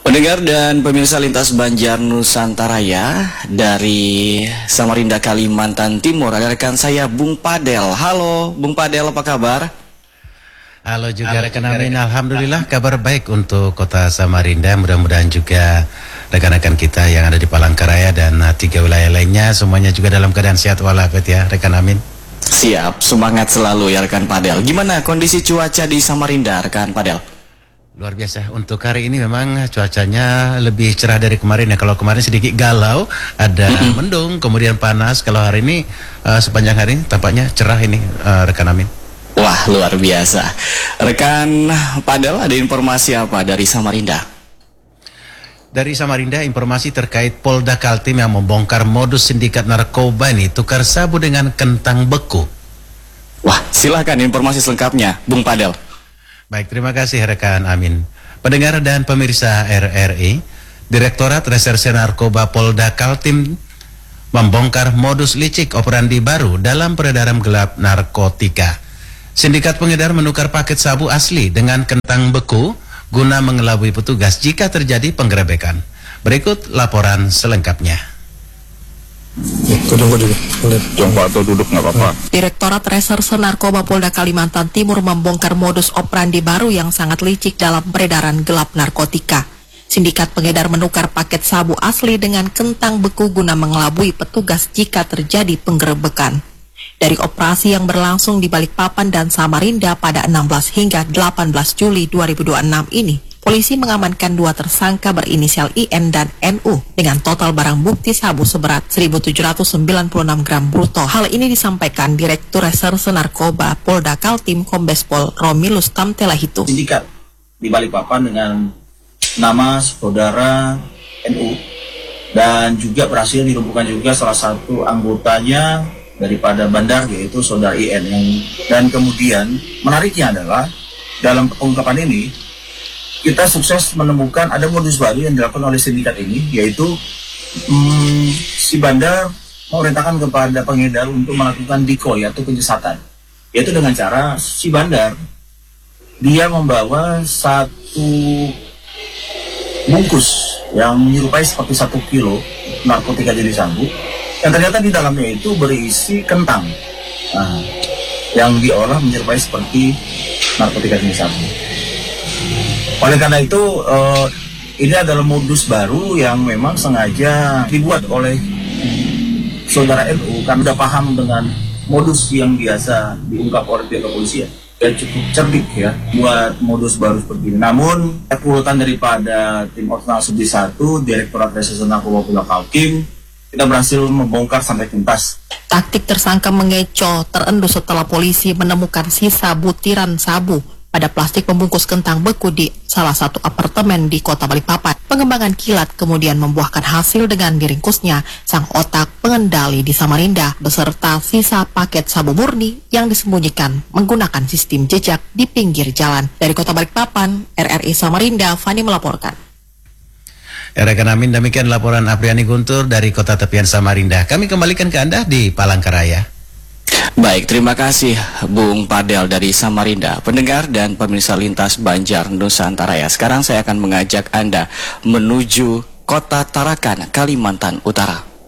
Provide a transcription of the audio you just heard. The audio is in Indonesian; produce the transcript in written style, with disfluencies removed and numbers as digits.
Pendengar dan pemirsa lintas Banjar Nusantara ya, dari Samarinda, Kalimantan Timur, ada rekan saya Bung Padel. Halo Bung Padel, apa kabar? Halo juga rekan Amin, alhamdulillah kabar baik untuk kota Samarinda. Mudah-mudahan juga rekan-rekan kita yang ada di Palangkaraya dan 3 wilayah lainnya semuanya juga dalam keadaan sehat walafiat ya rekan Amin. Siap, semangat selalu ya rekan Padel. Gimana kondisi cuaca di Samarinda rekan Padel? Luar biasa, untuk hari ini memang cuacanya lebih cerah dari kemarin ya. Kalau kemarin sedikit galau, ada mendung, kemudian panas. Kalau hari ini sepanjang hari tampaknya cerah ini rekan Amin. Wah, luar biasa. Rekan Padel, ada informasi apa dari Samarinda? Dari Samarinda, informasi terkait Polda Kaltim yang membongkar modus sindikat narkoba ini tukar sabu dengan kentang beku. Wah, silakan informasi selengkapnya, Bung Padel. Baik, terima kasih rekan Amin. Pendengar dan pemirsa RRI, Direktorat Reserse Narkoba Polda Kaltim membongkar modus licik operandi baru dalam peredaran gelap narkotika. Sindikat pengedar menukar paket sabu asli dengan kentang beku guna mengelabui petugas jika terjadi penggerebekan. Berikut laporan selengkapnya. Duduk nggak apa-apa. Direktorat Reserse Narkoba Polda Kalimantan Timur membongkar modus operandi baru yang sangat licik dalam peredaran gelap narkotika. Sindikat pengedar menukar paket sabu asli dengan kentang beku guna mengelabui petugas jika terjadi penggerebekan. Dari operasi yang berlangsung di Balikpapan dan Samarinda pada 16 hingga 18 Juli 2026 ini, polisi mengamankan 2 tersangka berinisial IN dan NU dengan total barang bukti sabu seberat 1.796 gram bruto. Hal ini disampaikan Direktur Reserse Narkoba Polda Kaltim Kombes Pol Romilus Tamtelahitu. Sindikat di Balikpapan dengan nama saudara NU dan juga berhasil dilumpuhkan juga salah satu anggotanya daripada bandar, yaitu saudara IN. Dan kemudian menariknya adalah dalam pengungkapan ini kita sukses menemukan ada modus baru yang dilakukan oleh sindikat ini, yaitu si bandar memerintahkan kepada pengedar untuk melakukan decoy atau penyesatan, yaitu dengan cara si bandar dia membawa satu bungkus yang menyerupai seperti 1 kilo narkotika jenis sabu, yang ternyata di dalamnya itu berisi kentang yang diolah menyerupai seperti narkotika jenis sabu. Oleh karena itu, ini adalah modus baru yang memang sengaja dibuat oleh saudara NU karena sudah paham dengan modus yang biasa diungkap oleh pihak kepolisian. Dan cukup cerdik ya buat modus baru seperti ini. Namun, urutan daripada tim Operasional Subdit 1, Direktorat Reserse Narkoba Polda Kaltim, kita berhasil membongkar sampai tuntas. Taktik tersangka mengecoh terendus setelah polisi menemukan sisa butiran sabu pada plastik pembungkus kentang beku di salah satu apartemen di kota Balikpapan. Pengembangan kilat kemudian membuahkan hasil dengan diringkusnya sang otak pengendali di Samarinda beserta sisa paket sabu murni yang disembunyikan menggunakan sistem jejak di pinggir jalan. Dari kota Balikpapan, RRI Samarinda, Fani melaporkan. Rekan Amin, demikian laporan Apriani Guntur dari kota tepian Samarinda. Kami kembalikan ke Anda di Palangkaraya. Baik, terima kasih Bung Padel dari Samarinda. Pendengar dan pemirsa lintas Banjar Nusantara ya. Sekarang saya akan mengajak Anda menuju kota Tarakan, Kalimantan Utara.